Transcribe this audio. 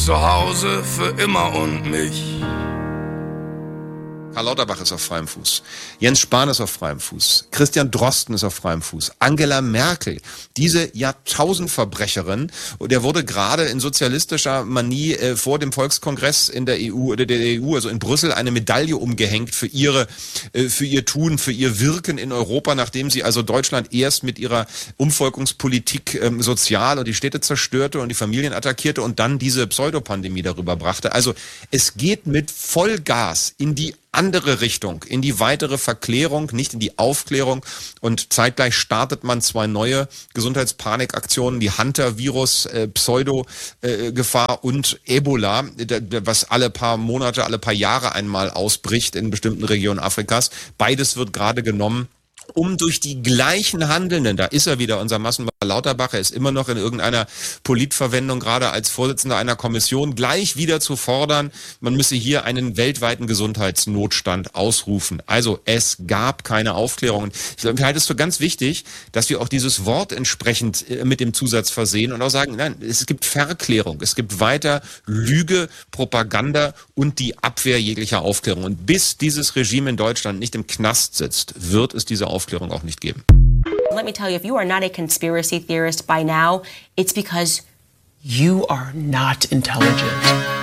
Zu Hause für immer und mich. Karl Lauterbach ist auf freiem Fuß. Jens Spahn ist auf freiem Fuß. Christian Drosten ist auf freiem Fuß. Angela Merkel, diese Jahrtausendverbrecherin, der wurde gerade in sozialistischer Manie vor dem Volkskongress in der EU oder der EU, also in Brüssel, eine Medaille umgehängt für ihr Tun, für ihr Wirken in Europa, nachdem sie also Deutschland erst mit ihrer Umvolkungspolitik sozial und die Städte zerstörte und die Familien attackierte und dann diese Pseudopandemie darüber brachte. Also es geht mit Vollgas in die andere Richtung, in die weitere Verklärung, nicht in die Aufklärung. Und zeitgleich startet man zwei neue Gesundheitspanikaktionen, die Hunter-Virus, Pseudo-Gefahr und Ebola, was alle paar Monate, alle paar Jahre einmal ausbricht in bestimmten Regionen Afrikas. Beides wird gerade genommen, um durch die gleichen Handelnden, da ist er wieder, unser Massenmörder Lauterbach, er ist immer noch in irgendeiner Politverwendung, gerade als Vorsitzender einer Kommission, gleich wieder zu fordern, man müsse hier einen weltweiten Gesundheitsnotstand ausrufen. Also es gab keine Aufklärung. Ich halte es für ganz wichtig, dass wir auch dieses Wort entsprechend mit dem Zusatz versehen und auch sagen, nein, es gibt Verklärung, es gibt weiter Lüge, Propaganda und die Abwehr jeglicher Aufklärung. Und bis dieses Regime in Deutschland nicht im Knast sitzt, wird es diese Aufklärung auch nicht geben. Let me tell you, if you are not a conspiracy theorist by now, it's because you are not intelligent.